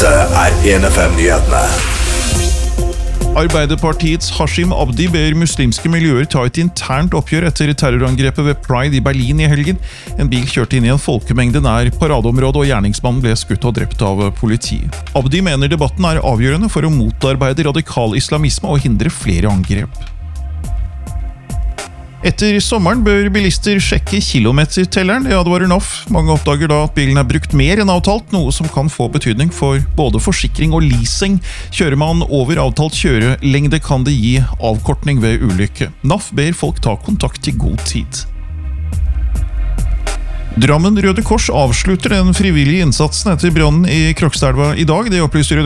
Dette 1FM-nyhetene. Arbeiderpartiets Hashim Abdi ber muslimske miljøer ta et internt oppgjør etter terrorangrepet ved Pride i Berlin i helgen. En bil kjørte inn i en folkemengde nær paradeområdet, og gjerningsmannen ble skutt og drept av politi. Abdi mener debatten er avgjørende for å motarbeide radikal islamisme og hindre flere angrep. Etter sommeren bør bilister sjekke kilometertelleren, det advarer NAF. Mange oppdager da at bilen er brukt mer enn avtalt, noe som kan få betydning for både forsikring og leasing. Kjører man over avtalt kjørelengde, kan det gi avkortning ved ulykke. NAF ber folk ta kontakt i god tid. Drammen Røde Kors avslutter den frivillige innsatsen etter brannen i Krokstadelva i dag. Det opplyser